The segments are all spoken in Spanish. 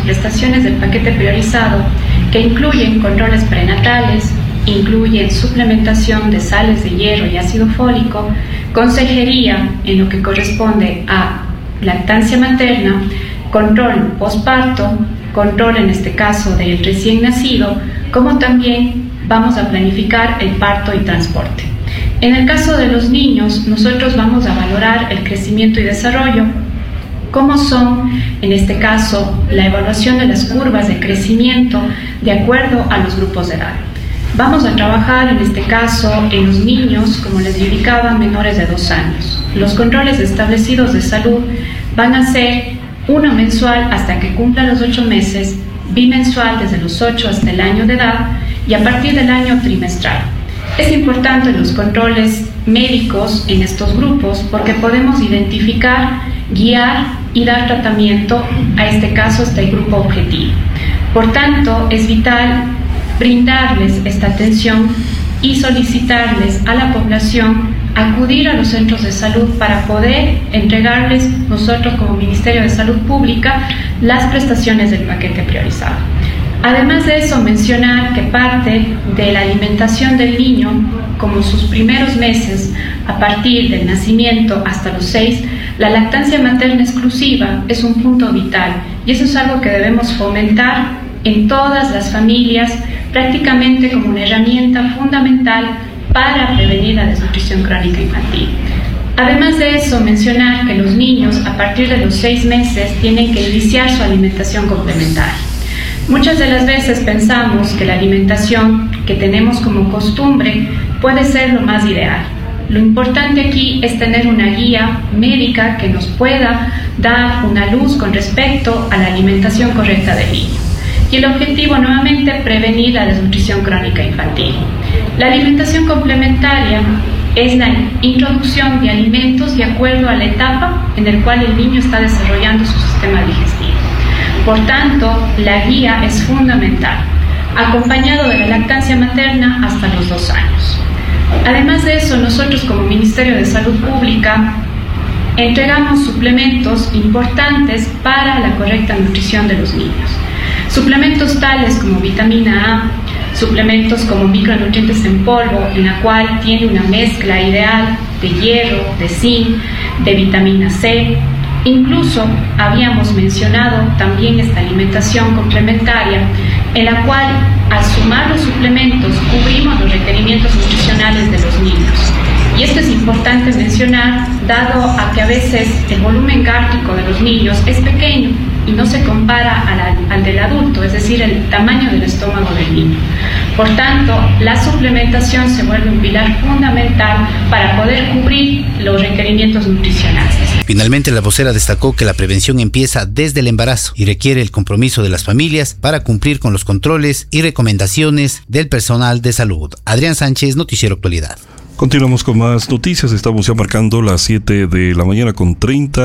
prestaciones del paquete priorizado, que incluyen controles prenatales, incluyen suplementación de sales de hierro y ácido fólico, consejería en lo que corresponde a lactancia materna, control posparto, control en este caso del recién nacido, como también vamos a planificar el parto y transporte. En el caso de los niños, nosotros vamos a valorar el crecimiento y desarrollo, como son, en este caso, la evaluación de las curvas de crecimiento de acuerdo a los grupos de edad. Vamos a trabajar, en este caso, en los niños, como les indicaba, menores de 2 años. Los controles establecidos de salud van a ser uno mensual hasta que cumpla los 8 meses, bimensual desde los 8 hasta el año de edad y a partir del año trimestral. Es importante los controles médicos en estos grupos porque podemos identificar, guiar y dar tratamiento a este caso, hasta el grupo objetivo. Por tanto, es vital brindarles esta atención y solicitarles a la población acudir a los centros de salud para poder entregarles nosotros como Ministerio de Salud Pública las prestaciones del paquete priorizado. Además de eso, mencionar que parte de la alimentación del niño, como sus primeros meses, a partir del nacimiento hasta los 6, la lactancia materna exclusiva es un punto vital y eso es algo que debemos fomentar en todas las familias, prácticamente como una herramienta fundamental para prevenir la desnutrición crónica infantil. Además de eso, mencionar que los niños a partir de los 6 meses tienen que iniciar su alimentación complementaria. Muchas de las veces pensamos que la alimentación que tenemos como costumbre puede ser lo más ideal. Lo importante aquí es tener una guía médica que nos pueda dar una luz con respecto a la alimentación correcta del niño. Y el objetivo, nuevamente, prevenir la desnutrición crónica infantil. La alimentación complementaria es la introducción de alimentos de acuerdo a la etapa en la cual el niño está desarrollando su sistema digestivo. Por tanto, la guía es fundamental, acompañado de la lactancia materna hasta los 2 años. Además de eso, nosotros como Ministerio de Salud Pública entregamos suplementos importantes para la correcta nutrición de los niños. Suplementos tales como vitamina A, suplementos como micronutrientes en polvo, en la cual tiene una mezcla ideal de hierro, de zinc, de vitamina C. Incluso habíamos mencionado también esta alimentación complementaria, en la cual al sumar los suplementos cubrimos los requerimientos nutricionales de los niños. Y esto es importante mencionar, dado a que a veces el volumen gástrico de los niños es pequeño y no se compara al del adulto, es decir, el tamaño del estómago del niño. Por tanto, la suplementación se vuelve un pilar fundamental para poder cubrir los requerimientos nutricionales. Finalmente, la vocera destacó que la prevención empieza desde el embarazo y requiere el compromiso de las familias para cumplir con los controles y recomendaciones del personal de salud. Adrián Sánchez, Noticiero Actualidad. Continuamos con más noticias. Estamos ya marcando las 7 de la mañana con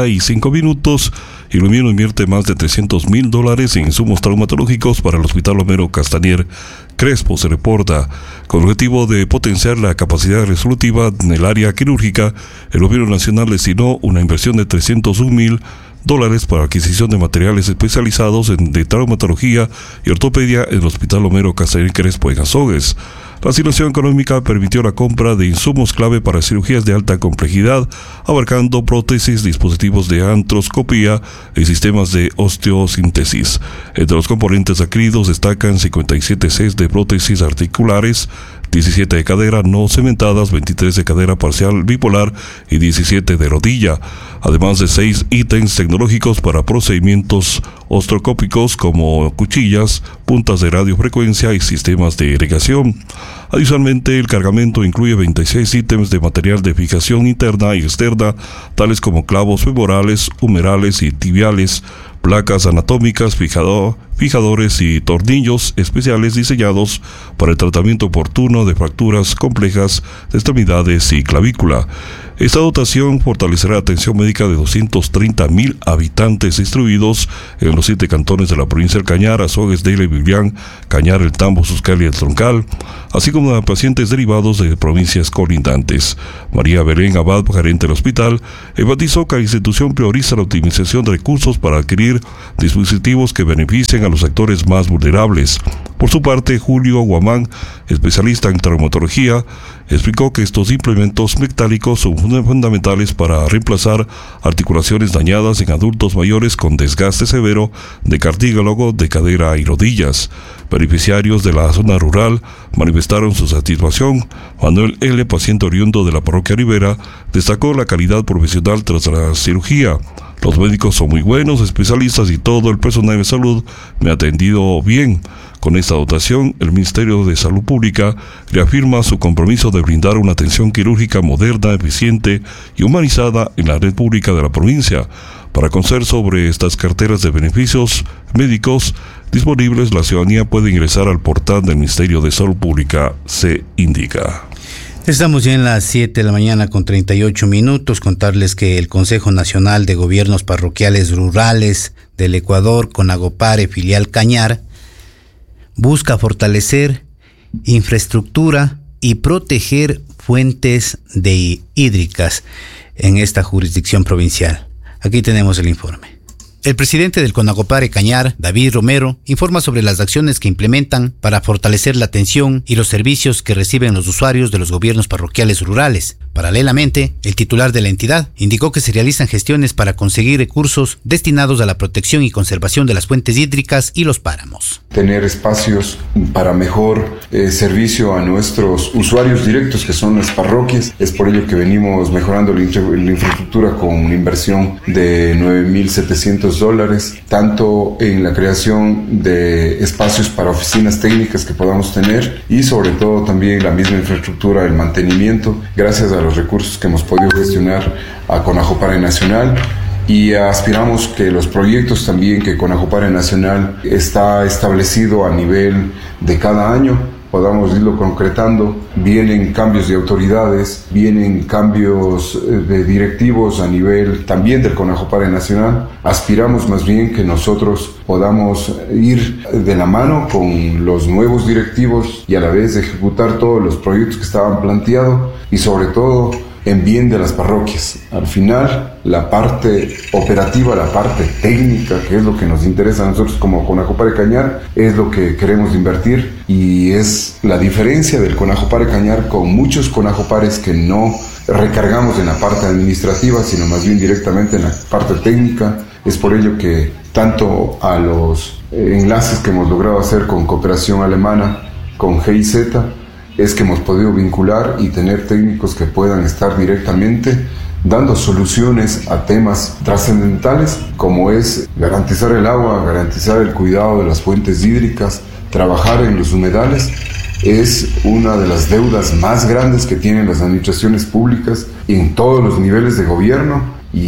35 minutos. Y Lumino invierte más de $300,000 en insumos traumatológicos para el Hospital Homero Castañer Crespo, se reporta. Con el objetivo de potenciar la capacidad resolutiva en el área quirúrgica, el Gobierno Nacional destinó una inversión de $301,000 para adquisición de materiales especializados de traumatología y ortopedia en el Hospital Homero Castañer Crespo en Azogues. La situación económica permitió la compra de insumos clave para cirugías de alta complejidad, abarcando prótesis, dispositivos de artroscopía y sistemas de osteosíntesis. Entre los componentes adquiridos destacan 57 sets de prótesis articulares, 17 de cadera no cementadas, 23 de cadera parcial bipolar y 17 de rodilla, además de 6 ítems tecnológicos para procedimientos osteoscópicos como cuchillas, puntas de radiofrecuencia y sistemas de irrigación. Adicionalmente, el cargamento incluye 26 ítems de material de fijación interna y externa, tales como clavos femorales, humerales y tibiales, placas anatómicas, fijadores y tornillos especiales diseñados para el tratamiento oportuno de fracturas complejas de extremidades y clavícula. Esta dotación fortalecerá la atención médica de 230,000 habitantes distribuidos en los 7 cantones de la provincia del Cañar, Azogues, Deila y Biblián, Cañar, El Tambo, Suscal y El Troncal, así como a pacientes derivados de provincias colindantes. María Belén Abad, gerente del hospital, enfatizó que la institución prioriza la optimización de recursos para adquirir dispositivos que beneficien a los sectores más vulnerables. Por su parte, Julio Guamán, especialista en traumatología, explicó que estos implementos metálicos son fundamentales para reemplazar articulaciones dañadas en adultos mayores con desgaste severo de cartílago, de cadera y rodillas. Beneficiarios de la zona rural manifestaron su satisfacción. Manuel L., paciente oriundo de la parroquia Rivera, destacó la calidad profesional tras la cirugía. Los médicos son muy buenos, especialistas, y todo el personal de salud me ha atendido bien. Con esta dotación, el Ministerio de Salud Pública reafirma su compromiso de brindar una atención quirúrgica moderna, eficiente y humanizada en la red pública de la provincia. Para conocer sobre estas carteras de beneficios médicos disponibles, la ciudadanía puede ingresar al portal del Ministerio de Salud Pública, se indica. Estamos ya en las 7 de la mañana con 38 minutos. Contarles que el Consejo Nacional de Gobiernos Parroquiales Rurales del Ecuador, CONAGOPARE, filial Cañar, busca fortalecer infraestructura y proteger fuentes hídricas en esta jurisdicción provincial. Aquí tenemos el informe. El presidente del CONAGOPARE Cañar, David Romero, informa sobre las acciones que implementan para fortalecer la atención y los servicios que reciben los usuarios de los gobiernos parroquiales rurales. Paralelamente, el titular de la entidad indicó que se realizan gestiones para conseguir recursos destinados a la protección y conservación de las fuentes hídricas y los páramos. Tener espacios para mejor servicio a nuestros usuarios directos, que son las parroquias. Es por ello que venimos mejorando la infraestructura con una inversión de $9,700, tanto en la creación de espacios para oficinas técnicas que podamos tener y sobre todo también la misma infraestructura, el mantenimiento, gracias a los recursos que hemos podido gestionar a CONAGOPARE Nacional. Y aspiramos que los proyectos también que CONAGOPARE Nacional está establecido a nivel de cada año, podamos irlo concretando. Vienen cambios de autoridades, vienen cambios de directivos a nivel también del CONAGOPARE Nacional. Aspiramos más bien que nosotros podamos ir de la mano con los nuevos directivos y a la vez ejecutar todos los proyectos que estaban planteados y sobre todo en bien de las parroquias. Al final, la parte operativa, la parte técnica, que es lo que nos interesa a nosotros como CONAGOPARE Cañar, es lo que queremos invertir y es la diferencia del CONAGOPARE Cañar con muchos CONAGOPARES que no recargamos en la parte administrativa, sino más bien directamente en la parte técnica. Es por ello que tanto a los enlaces que hemos logrado hacer con cooperación alemana, con GIZ, es que hemos podido vincular y tener técnicos que puedan estar directamente dando soluciones a temas trascendentales como es garantizar el agua, garantizar el cuidado de las fuentes hídricas, trabajar en los humedales. Es una de las deudas más grandes que tienen las administraciones públicas en todos los niveles de gobierno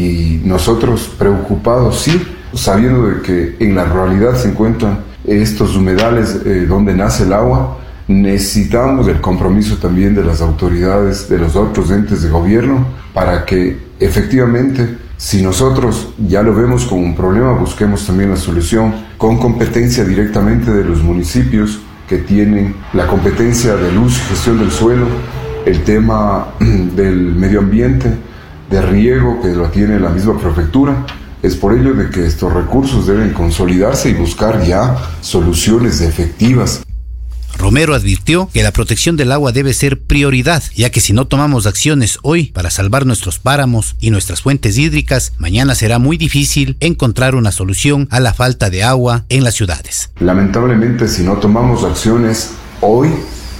y nosotros preocupados, sí, sabiendo de que en la ruralidad se encuentran estos humedales donde nace el agua. Necesitamos el compromiso también de las autoridades, de los otros entes de gobierno, para que efectivamente, si nosotros ya lo vemos como un problema, busquemos también la solución con competencia directamente de los municipios que tienen la competencia del uso y gestión del suelo, el tema del medio ambiente, de riego, que lo tiene la misma prefectura. Es por ello de que estos recursos deben consolidarse y buscar ya soluciones efectivas. Romero advirtió que la protección del agua debe ser prioridad, ya que si no tomamos acciones hoy para salvar nuestros páramos y nuestras fuentes hídricas, mañana será muy difícil encontrar una solución a la falta de agua en las ciudades. Lamentablemente, si no tomamos acciones hoy,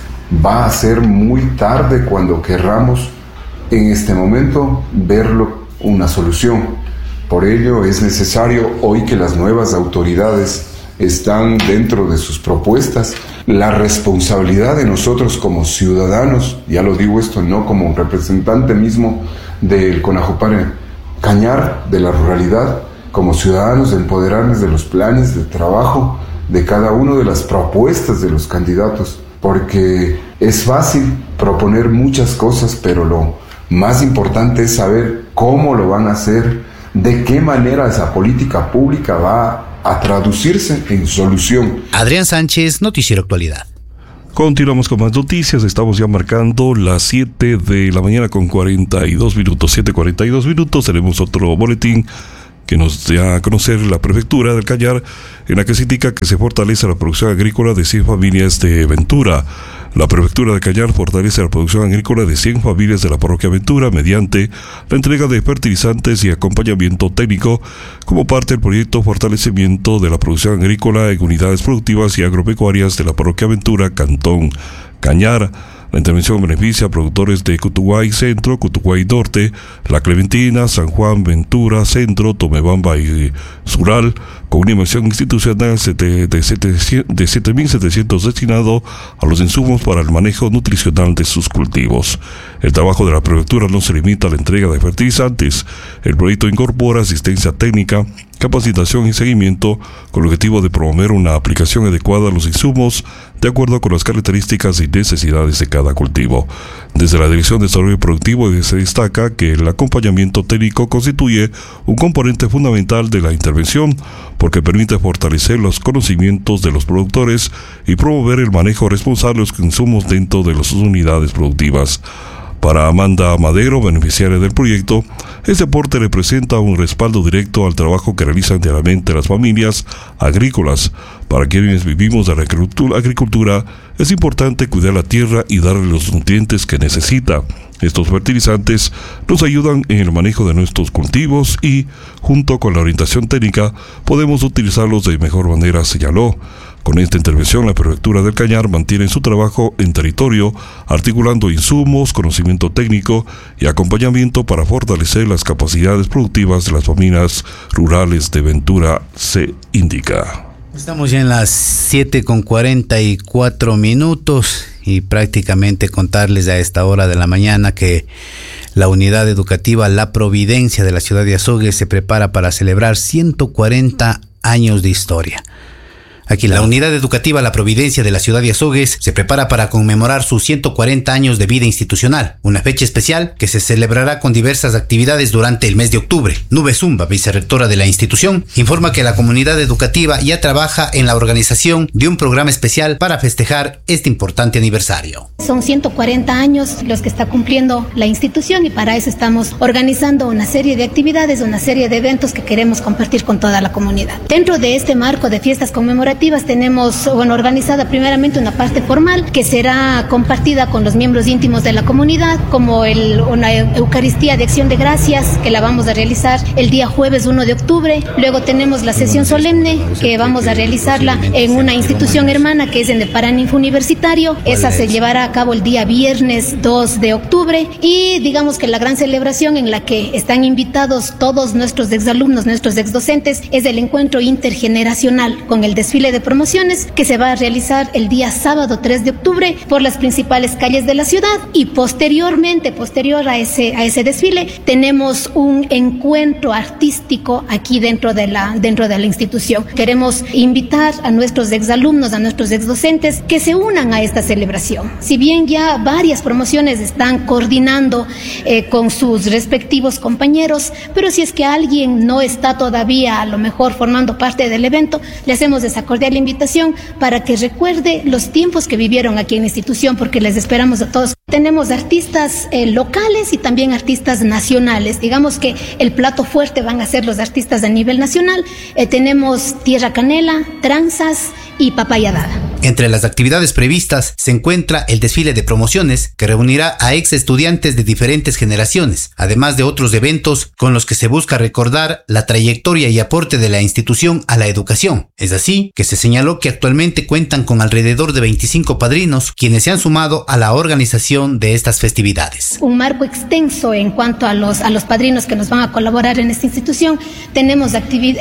va a ser muy tarde cuando querramos en este momento verlo una solución. Por ello es necesario hoy que las nuevas autoridades están dentro de sus propuestas. La responsabilidad de nosotros como ciudadanos, ya lo digo esto no como un representante mismo del CONAGOPARE Cañar, de la ruralidad, como ciudadanos de empoderarnos de los planes de trabajo de cada una de las propuestas de los candidatos, porque es fácil proponer muchas cosas, pero lo Más importante es saber cómo lo van a hacer, de qué manera esa política pública va a traducirse en solución. Adrián Sánchez, Noticiero Actualidad. Continuamos con más noticias. Estamos ya marcando las 7 de la mañana con 42 minutos. 7:42 minutos. Tenemos otro boletín que nos da a conocer la prefectura del Cañar, en la que se indica que se fortalece la producción agrícola de 100 familias de Ventura. La prefectura de Cañar fortalece la producción agrícola de 100 familias de la parroquia Ventura mediante la entrega de fertilizantes y acompañamiento técnico como parte del proyecto Fortalecimiento de la Producción Agrícola en Unidades Productivas y Agropecuarias de la parroquia Ventura, Cantón Cañar. La intervención beneficia a productores de Cutuguay Centro, Cutuguay Norte, La Clementina, San Juan, Ventura, Centro, Tomebamba y Sural, con una inversión institucional de 7.700 destinado a los insumos para el manejo nutricional de sus cultivos. El trabajo de la prefectura no se limita a la entrega de fertilizantes. El proyecto incorpora asistencia técnica, capacitación y seguimiento con el objetivo de promover una aplicación adecuada a los insumos de acuerdo con las características y necesidades de cada cultivo. Desde la Dirección de Desarrollo Productivo se destaca que el acompañamiento técnico constituye un componente fundamental de la intervención porque permite fortalecer los conocimientos de los productores y promover el manejo responsable de los insumos dentro de las unidades productivas. Para Amanda Madero, beneficiaria del proyecto, este aporte representa un respaldo directo al trabajo que realizan diariamente las familias agrícolas. Para quienes vivimos de la agricultura, es importante cuidar la tierra y darle los nutrientes que necesita. Estos fertilizantes nos ayudan en el manejo de nuestros cultivos y, junto con la orientación técnica, podemos utilizarlos de mejor manera, señaló. Con esta intervención, la Prefectura del Cañar mantiene su trabajo en territorio, articulando insumos, conocimiento técnico y acompañamiento para fortalecer las capacidades productivas de las familias rurales de Ventura, se indica. Estamos ya en las 7:44 minutos y prácticamente contarles a esta hora de la mañana que la unidad educativa La Providencia de la ciudad de Azogues se prepara para celebrar 140 años de historia. Aquí la unidad educativa La Providencia de la ciudad de Azogues se prepara para conmemorar sus 140 años de vida institucional, una fecha especial que se celebrará con diversas actividades durante el mes de octubre. Nube Zumba, vicerrectora de la institución, informa que la comunidad educativa ya trabaja en la organización de un programa especial para festejar este importante aniversario. Son 140 años los que está cumpliendo la institución y para eso estamos organizando una serie de actividades, una serie de eventos que queremos compartir con toda la comunidad. Dentro de este marco de fiestas conmemorativas tenemos organizada primeramente una parte formal que será compartida con los miembros íntimos de la comunidad, como una Eucaristía de Acción de Gracias que la vamos a realizar el día jueves 1 de octubre. Luego tenemos la sesión solemne que vamos a realizarla en una institución hermana que es en el Paraninfo Universitario. Esa se llevará a cabo el día viernes 2 de octubre y digamos que la gran celebración en la que están invitados todos nuestros exalumnos, nuestros exdocentes, es el encuentro intergeneracional con el desfile de promociones que se va a realizar el día sábado 3 de octubre por las principales calles de la ciudad y posterior a ese desfile tenemos un encuentro artístico aquí dentro de la institución. Queremos invitar a nuestros exalumnos, a nuestros exdocentes que se unan a esta celebración. Si bien ya varias promociones están coordinando con sus respectivos compañeros, pero si es que alguien no está todavía a lo mejor formando parte del evento, le hacemos esa cordial invitación para que recuerde los tiempos que vivieron aquí en la institución, porque les esperamos a todos. Tenemos artistas locales y también artistas nacionales. Digamos que el plato fuerte van a ser los artistas a nivel nacional. Tenemos Tierra Canela, Tranzas y Papaya Dada. Entre las actividades previstas se encuentra el desfile de promociones que reunirá a ex estudiantes de diferentes generaciones, además de otros eventos con los que se busca recordar la trayectoria y aporte de la institución a la educación. Es así que se señaló que actualmente cuentan con alrededor de 25 padrinos quienes se han sumado a la organización de estas festividades. Un marco extenso en cuanto a los padrinos que nos van a colaborar en esta institución. Tenemos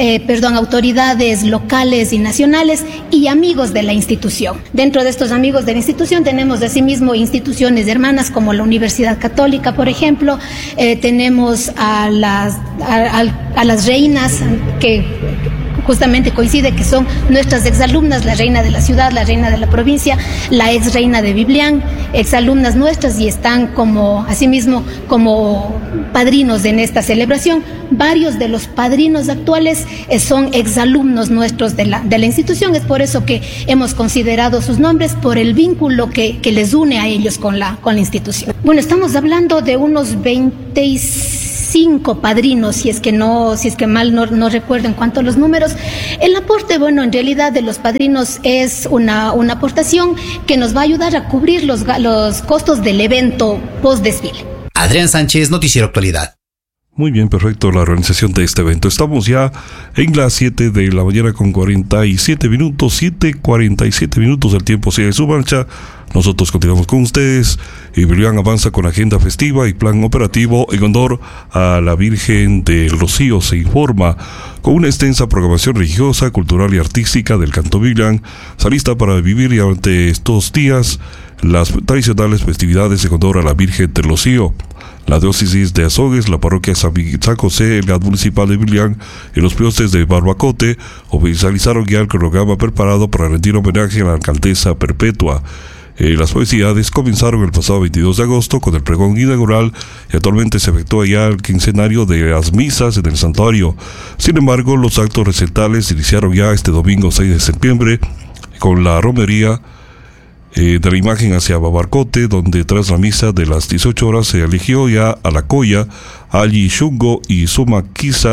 autoridades locales y nacionales y amigos de la institución. Dentro de estos amigos de la institución tenemos asimismo instituciones hermanas como la Universidad Católica, por ejemplo. Tenemos a las reinas que justamente coincide que son nuestras exalumnas, la reina de la ciudad, la reina de la provincia, la ex reina de Biblián, exalumnas nuestras, y están asimismo como padrinos en esta celebración. Varios de los padrinos actuales son exalumnos nuestros de la institución. Es por eso que hemos considerado sus nombres, por el vínculo que les une a ellos con la institución. Bueno, estamos hablando de unos 25 padrinos, si es que mal no recuerdo en cuanto a los números. El aporte, bueno, en realidad de los padrinos es una aportación que nos va a ayudar a cubrir los costos del evento post-desfile. Adrián Sánchez, Noticiero Actualidad. Muy bien, perfecto, la organización de este evento. Estamos ya en las 7 de la mañana con 47 minutos, 7:47 minutos, el tiempo sigue su marcha. Nosotros continuamos con ustedes y Biblián avanza con agenda festiva y plan operativo en honor a la Virgen del Rocío. Se informa con una extensa programación religiosa, cultural y artística del Canto Biblián. Se lista para vivir durante estos días las tradicionales festividades en honor a la Virgen del Rocío. La diócesis de Azogues, la parroquia San José, el GAD municipal de Biblián y los priostes de Barbacote oficializaron ya el cronograma preparado para rendir homenaje a la alcaldesa perpetua. Las festividades comenzaron el pasado 22 de agosto con el pregón inaugural y actualmente se efectúa ya el quincenario de las misas en el santuario. Sin embargo, los actos recitales iniciaron ya este domingo 6 de septiembre con la romería de la imagen hacia Babarcote, donde tras la misa de las 18 horas se eligió ya a la Coya, Ali Shungo y Suma Kisa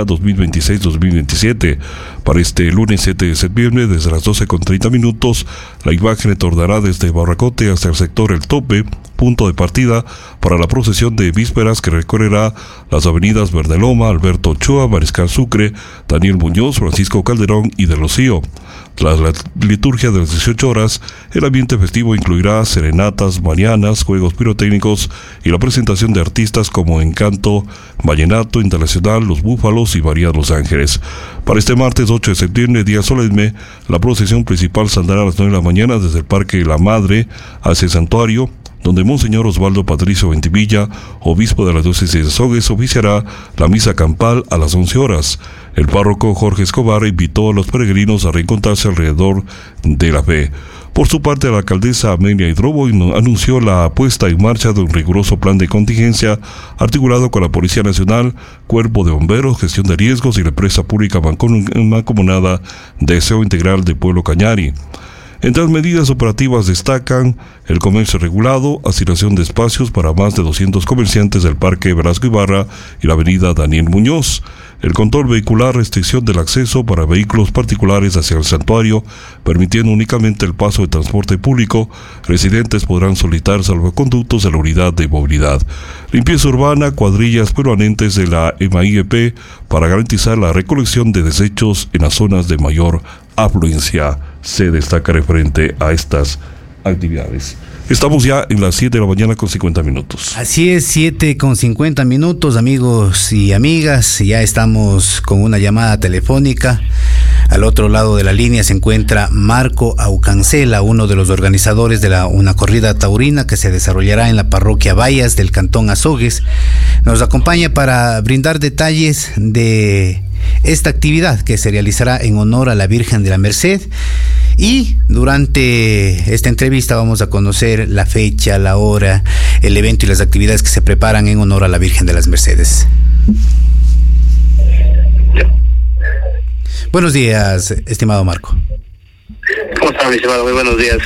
2026-2027. Para este lunes 7 de septiembre, desde las 12:30 minutos, la imagen retornará desde Babarcote hasta el sector El Tope, punto de partida para la procesión de vísperas que recorrerá las avenidas Verdeloma, Alberto Ochoa, Mariscal Sucre, Daniel Muñoz, Francisco Calderón y de Rocío. Tras la liturgia de las 18 horas, el ambiente festivo incluirá serenatas marianas, juegos pirotécnicos y la presentación de artistas como Encanto, Vallenato Internacional, Los Búfalos y María de los Ángeles. Para este martes 8 de septiembre, día solemne, la procesión principal saldrá a las 9 de la mañana desde el Parque La Madre hacia el santuario, donde Monseñor Osvaldo Patricio Ventimilla, obispo de la diócesis de Azogues, oficiará la misa campal a las 11 horas. El párroco Jorge Escobar invitó a los peregrinos a reencontrarse alrededor de la fe. Por su parte, la alcaldesa Amelia Hidrobo anunció la puesta en marcha de un riguroso plan de contingencia articulado con la Policía Nacional, Cuerpo de Bomberos, Gestión de Riesgos y la empresa pública mancomunada de Aseo Integral de Pueblo Cañari. Entre las medidas operativas destacan el comercio regulado, asignación de espacios para más de 200 comerciantes del Parque Velasco Ibarra y la avenida Daniel Muñoz, el control vehicular, restricción del acceso para vehículos particulares hacia el santuario, permitiendo únicamente el paso de transporte público. Residentes podrán solicitar salvoconductos a la unidad de movilidad. Limpieza urbana, cuadrillas permanentes de la MIEP para garantizar la recolección de desechos en las zonas de mayor afluencia. Se destaca referente a estas actividades. Estamos ya en las 7 de la mañana con 50 minutos. Así es, 7:50, amigos y amigas. Ya estamos con una llamada telefónica. Al otro lado de la línea se encuentra Marco Aucancela, uno de los organizadores de una corrida taurina que se desarrollará en la parroquia Bayas del Cantón Azogues. Nos acompaña para brindar detalles de esta actividad que se realizará en honor a la Virgen de la Merced, y durante esta entrevista vamos a conocer la fecha, la hora, el evento y las actividades que se preparan en honor a la Virgen de las Mercedes. Buenos días, estimado Marco. ¿Cómo está, mi estimado? Muy buenos días.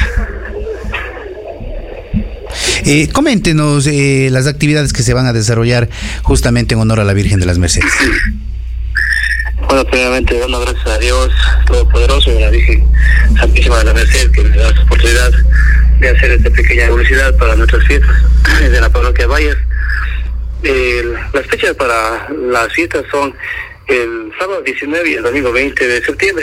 Coméntenos las actividades que se van a desarrollar justamente en honor a la Virgen de las Mercedes. Bueno, primeramente dando gracias a Dios Todopoderoso y a la Virgen Santísima de la Merced, que me da la oportunidad de hacer esta pequeña publicidad para nuestras fiestas de la parroquia Valles. Las fechas para las fiestas son el sábado 19 y el domingo 20 de septiembre.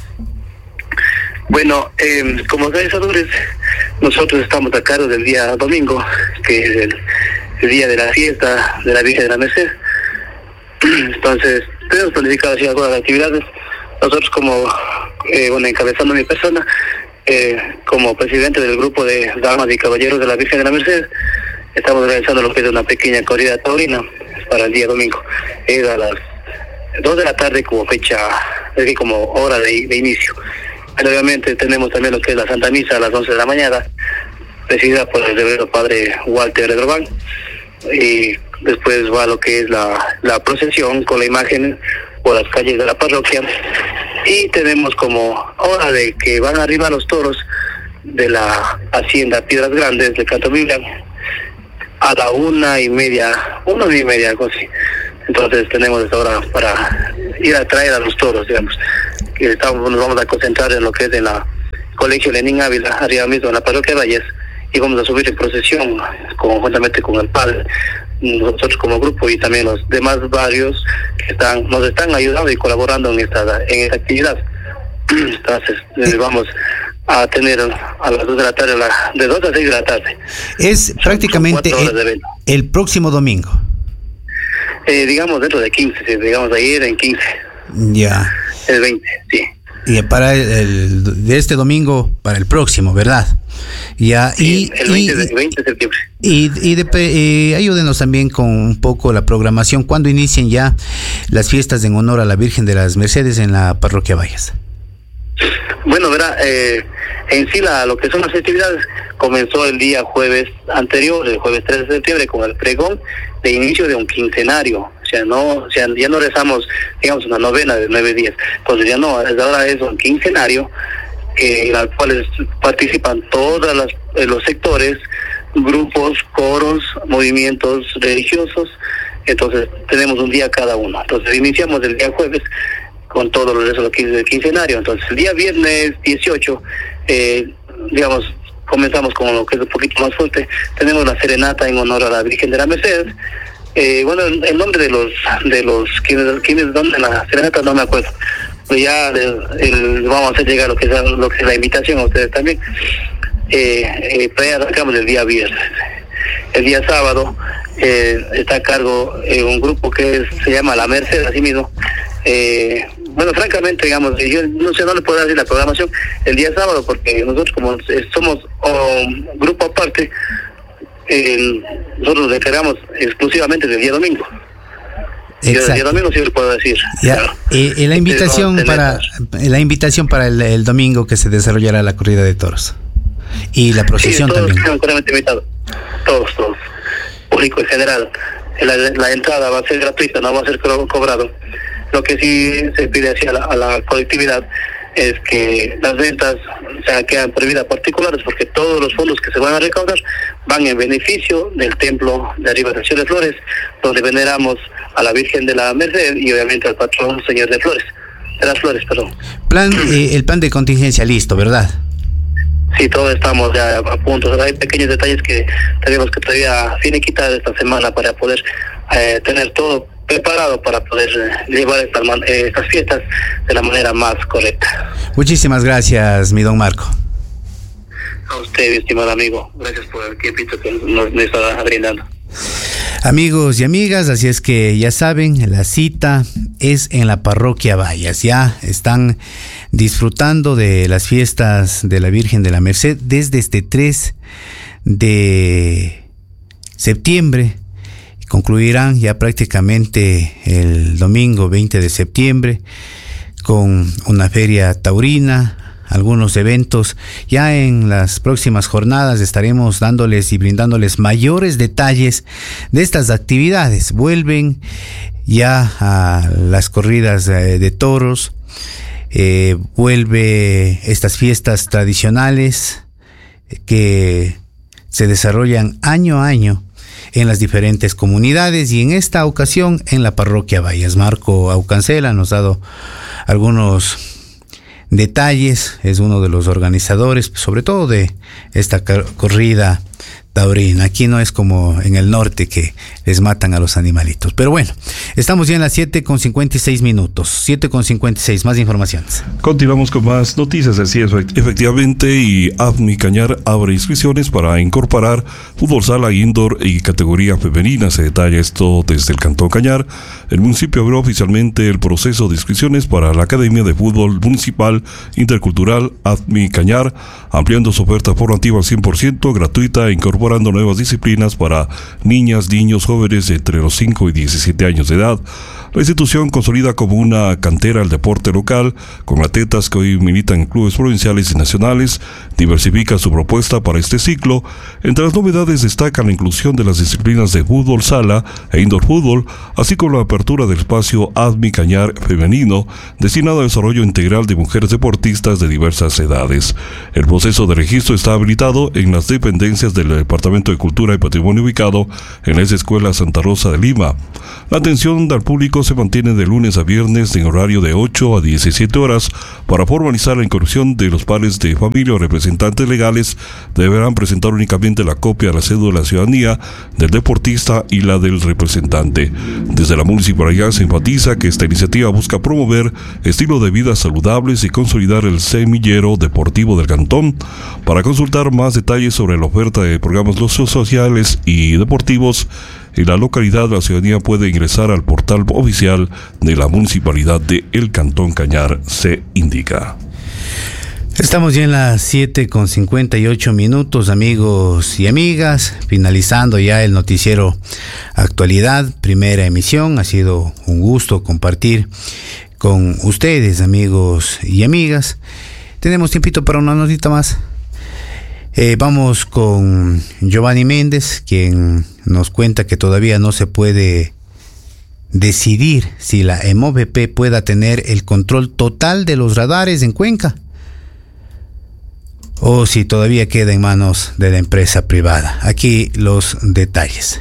Bueno, como organizadores, nosotros estamos a cargo del día domingo, que es el día de la fiesta de la Virgen de la Merced. Entonces, tenemos planificado así algunas actividades. Nosotros como, encabezando mi persona, como presidente del grupo de damas y caballeros de la Virgen de la Merced, estamos organizando lo que es una pequeña corrida taurina para el día domingo. Es a las 2 de la tarde como fecha aquí como hora de inicio. Pero obviamente tenemos también lo que es la Santa Misa a las 11 de la mañana, presidida por el reverendo padre Walter Redrobán, y después va lo que es la procesión con la imagen por las calles de la parroquia, y tenemos como hora de que van arriba los toros de la hacienda Piedras Grandes de Canto Biblia a la 1:30, algo así. Entonces tenemos esta hora para ir a traer a los toros, digamos, que nos vamos a concentrar en lo que es en la Colegio Lenín Ávila, arriba mismo en la parroquia Valles, y vamos a subir en procesión conjuntamente con el padre, nosotros como grupo y también los demás barrios que nos están ayudando y colaborando en esta actividad. Entonces vamos a tener a las 2 de la tarde, de 2 a 6 de la tarde. Es prácticamente el próximo domingo. Digamos dentro de 15, digamos ayer en 15. Ya. El 20, sí. Y para de este domingo, para el próximo, ¿verdad? Ya. Sí, el 20 de septiembre. Y ayúdenos también con un poco la programación. ¿Cuándo inician ya las fiestas en honor a la Virgen de las Mercedes en la parroquia Valles? Bueno, verá, en sí lo que son las festividades comenzó el día jueves anterior, el jueves 3 de septiembre, con el pregón de inicio de un quincenario. Ya no rezamos, digamos, una novena de 9 días. Entonces ya no, ahora es un quincenario en el cual participan todos los sectores, grupos, coros, movimientos religiosos. Entonces tenemos un día cada uno. Entonces iniciamos el día jueves con todo lo que es del quincenario. Entonces el día viernes 18, digamos, comenzamos con lo que es un poquito más fuerte. Tenemos la serenata en honor a la Virgen de la Merced. Bueno, el nombre de los quienes dan la serenata no me acuerdo. Pues ya vamos a hacer llegar lo que es la invitación a ustedes también. Pues ya arrancamos el día viernes. El día sábado está a cargo un grupo que se llama La Merced, así mismo. Bueno, francamente, digamos, yo no le puedo decir la programación el día sábado, porque nosotros como somos un grupo aparte, nosotros nos encargamos exclusivamente del día domingo. Exacto. El día domingo sí lo puedo decir. Ya. Claro. La invitación para el domingo, que se desarrollará la corrida de toros y la procesión, sí, también. Todos, público en general. La entrada va a ser gratuita, no va a ser cobrado. Lo que sí se pide hacia a la colectividad es que las ventas quedan prohibidas a particulares, porque todos los fondos que se van a recaudar van en beneficio del templo de arriba de Ciudad de Flores, donde veneramos a la Virgen de la Merced y obviamente al patrón Señor de las Flores, perdón. El plan de contingencia listo, ¿verdad? Sí, todos estamos ya a punto. O sea, hay pequeños detalles que tenemos que todavía finiquitar esta semana para poder tener todo preparado para poder llevar estas fiestas de la manera más correcta. Muchísimas gracias, mi don Marco. A usted, mi estimado amigo. Gracias por el tiempito que nos está brindando. Amigos y amigas, así es que ya saben, la cita es en la parroquia Valles. Ya están disfrutando de las fiestas de la Virgen de la Merced desde este 3 de septiembre. Concluirán ya prácticamente el domingo 20 de septiembre con una feria taurina, algunos eventos. Ya en las próximas jornadas estaremos dándoles y brindándoles mayores detalles de estas actividades. Vuelven ya a las corridas de toros, vuelve estas fiestas tradicionales que se desarrollan año a año en las diferentes comunidades, y en esta ocasión en la parroquia Valles. Marco Aucancela nos ha dado algunos detalles, es uno de los organizadores, sobre todo de esta corrida taurina. Aquí no es como en el norte que les matan a los animalitos. Pero bueno, estamos ya en las 7:56 minutos. 7:56, más informaciones. Continuamos con más noticias. Así es, efectivamente, y AFMI Cañar abre inscripciones para incorporar fútbol sala, indoor y categoría femenina. Se detalla esto desde el Cantón Cañar. El municipio abrió oficialmente el proceso de inscripciones para la Academia de Fútbol Municipal Intercultural AFMI Cañar, ampliando su oferta formativa al 100%, gratuita e incorporando incorporando nuevas disciplinas para niñas, niños, jóvenes entre los 5 y 17 años de edad. La institución consolida como una cantera el deporte local, con atletas que hoy militan en clubes provinciales y nacionales, diversifica su propuesta para este ciclo. Entre las novedades destaca la inclusión de las disciplinas de fútbol sala e indoor fútbol, así como la apertura del espacio ADMI Cañar femenino, destinado al desarrollo integral de mujeres deportistas de diversas edades. El proceso de registro está habilitado en las dependencias del Departamento de Cultura y Patrimonio ubicado en la Escuela Santa Rosa de Lima. La atención al público se mantiene de lunes a viernes en horario de 8 a 17 horas. Para formalizar la incursión de los padres de familia o representantes legales, deberán presentar únicamente la copia de la cédula de ciudadanía del deportista y la del representante. Desde la municipalidad se enfatiza que esta iniciativa busca promover estilo de vida saludables y consolidar el semillero deportivo del cantón. Para consultar más detalles sobre la oferta de programas sociales y deportivos en la localidad, la ciudadanía puede ingresar al portal oficial de la Municipalidad de El Cantón Cañar, se indica. Estamos ya en las 7:58, amigos y amigas, finalizando ya el noticiero Actualidad, primera emisión. Ha sido un gusto compartir con ustedes, amigos y amigas. Tenemos tiempito para una notita más. Vamos con Giovanni Méndez, quien nos cuenta que todavía no se puede decidir si la EMOVP pueda tener el control total de los radares en Cuenca o si todavía queda en manos de la empresa privada. Aquí los detalles.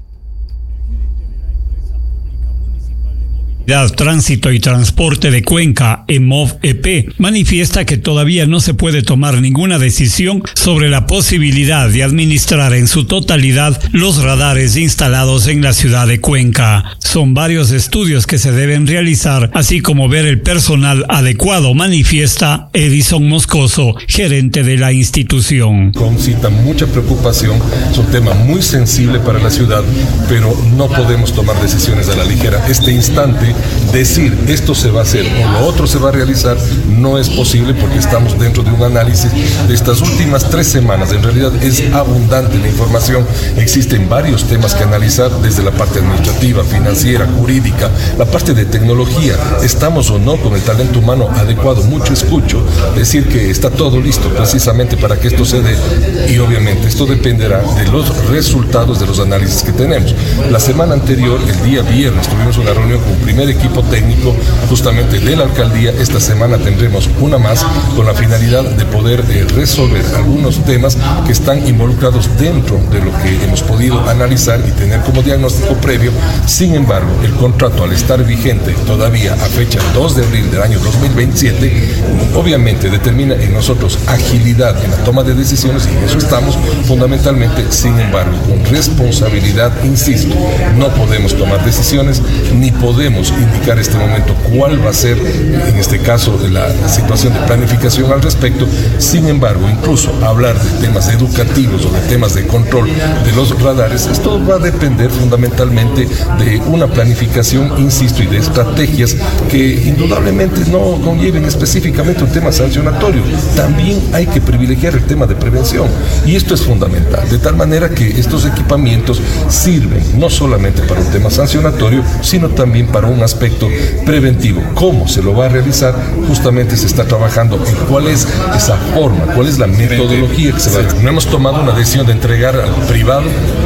Tránsito y Transporte de Cuenca, EMOVP, manifiesta que todavía no se puede tomar ninguna decisión sobre la posibilidad de administrar en su totalidad los radares instalados en la ciudad de Cuenca. Son varios estudios que se deben realizar, así como ver el personal adecuado, manifiesta Edison Moscoso, gerente de la institución. Concita mucha preocupación, es un tema muy sensible para la ciudad, pero no podemos tomar decisiones a la ligera. Este instante, decir esto se va a hacer o lo otro se va a realizar no es posible porque estamos dentro de un análisis de estas últimas 3 semanas. En realidad es abundante la información, existen varios temas que analizar desde la parte administrativa, financiera, jurídica, la parte de tecnología, estamos o no con el talento humano adecuado. Mucho escucho decir que está todo listo precisamente para que esto se dé y obviamente esto dependerá de los resultados de los análisis que tenemos. La semana anterior, el día viernes, tuvimos una reunión con un primer equipo técnico justamente de la alcaldía. Esta semana tendremos una más con la finalidad de poder resolver algunos temas que están involucrados dentro de lo que hemos podido analizar y tener como diagnóstico previo. Sin embargo, el contrato, al estar vigente todavía a fecha 2 de abril del año 2027, obviamente determina en nosotros agilidad en la toma de decisiones y en eso estamos fundamentalmente. Sin embargo, con responsabilidad, insisto, no podemos tomar decisiones ni podemos indicar en este momento cuál va a ser, en este caso, la situación de planificación al respecto. Sin embargo, incluso hablar de temas educativos o de temas de control de los radares, esto va a depender fundamentalmente de una planificación, insisto, y de estrategias que indudablemente no conlleven específicamente un tema sancionatorio. También hay que privilegiar el tema de prevención y esto es fundamental, de tal manera que estos equipamientos sirven no solamente para un tema sancionatorio, sino también para un aspecto preventivo. ¿Cómo se lo va a realizar? Justamente se está trabajando en cuál es esa forma, cuál es la metodología que se va a hacer. No hemos tomado una decisión de entregar al privado,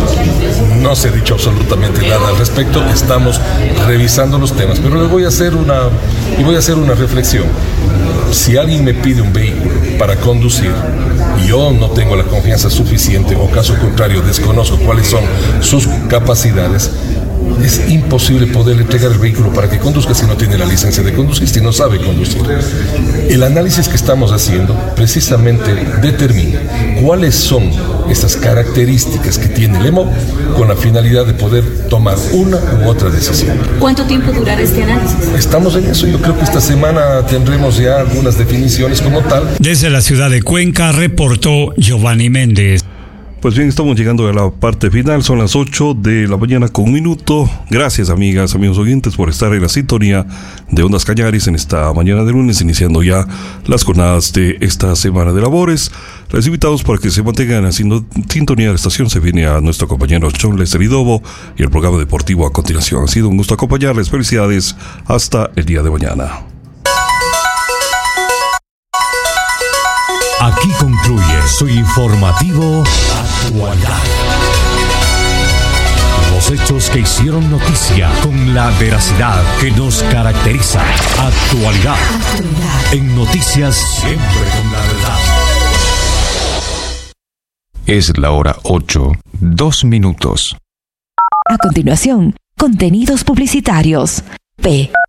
no se ha dicho absolutamente nada al respecto, estamos revisando los temas, pero le voy a hacer una reflexión. Si alguien me pide un vehículo para conducir y yo no tengo la confianza suficiente o caso contrario desconozco cuáles son sus capacidades, es imposible poderle entregar el vehículo para que conduzca si no tiene la licencia de conducir, si no sabe conducir. El análisis que estamos haciendo precisamente determina cuáles son esas características que tiene el EMOV con la finalidad de poder tomar una u otra decisión. ¿Cuánto tiempo durará este análisis? Estamos en eso, yo creo que esta semana tendremos ya algunas definiciones como tal. Desde la ciudad de Cuenca reportó Giovanni Méndez. Pues bien, estamos llegando a la parte final, son las 8 de la mañana con 1 minuto. Gracias, amigas, amigos oyentes, por estar en la sintonía de Ondas Cañaris en esta mañana de lunes, iniciando ya las jornadas de esta semana de labores. Les invitamos para que se mantengan haciendo sintonía de la estación. Se viene a nuestro compañero John Lester Idobo y el programa deportivo a continuación. Ha sido un gusto acompañarles. Felicidades. Hasta el día de mañana. Aquí concluye su informativo Actualidad. Los hechos que hicieron noticia con la veracidad que nos caracteriza. Actualidad. En noticias siempre con la verdad. Es la hora 8, 2 minutos. A continuación, contenidos publicitarios. P.